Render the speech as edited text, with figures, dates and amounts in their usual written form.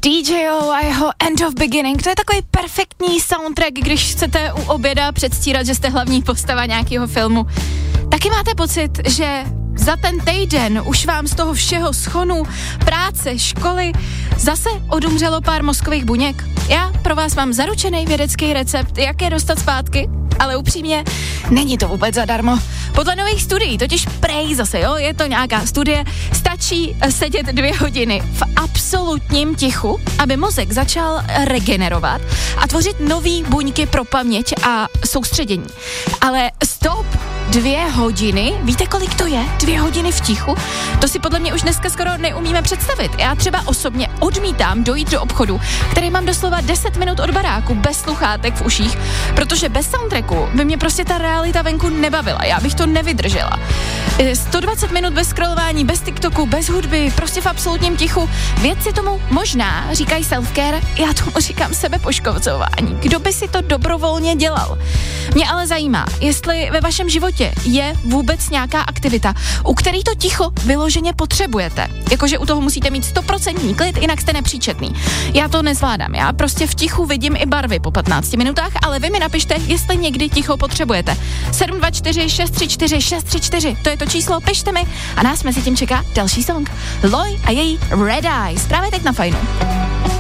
DJO a jeho End of Beginning, to je takový perfektní soundtrack, když chcete u oběda předstírat, že jste hlavní postava nějakého filmu. Taky máte pocit, že za ten týden už vám z toho všeho schonu, práce, školy zase odumřelo pár mozkových buněk? Já pro vás mám zaručený vědecký recept, jak je dostat zpátky, ale upřímně, není to vůbec zadarmo. Podle nových studií, totiž prej zase, jo, je to nějaká studie, stačí sedět 2 hodiny v absolutním tichu, aby mozek začal regenerovat a tvořit nový buňky pro paměť a soustředění. Ale stop! 2 hodiny, víte, kolik to je? 2 hodiny v tichu? To si podle mě už dneska skoro neumíme představit. Já třeba osobně odmítám dojít do obchodu, který mám doslova 10 minut od baráku, bez sluchátek v uších, protože bez soundtracku by mě prostě ta realita venku nebavila, já bych to nevydržela. 120 minut bez scrollování, bez TikToku, bez hudby, prostě v absolutním tichu. Vědci tomu možná říkají self-care, já tomu říkám sebepoškozování. Kdo by si to dobrovolně dělal? Mě ale zajímá, jestli ve vašem životě je vůbec nějaká aktivita, u který to ticho vyloženě potřebujete. Jakože u toho musíte mít 100% klid, jinak jste nepříčetný. Já to nezvládám, já prostě v tichu vidím i barvy po 15 minutách, ale vy mi napište, jestli někdy ticho potřebujete. 724 634 634, to je to číslo, pište mi a nás mezi tím čeká další song. Loi a její Red Eyes, právě teď na Fajnu.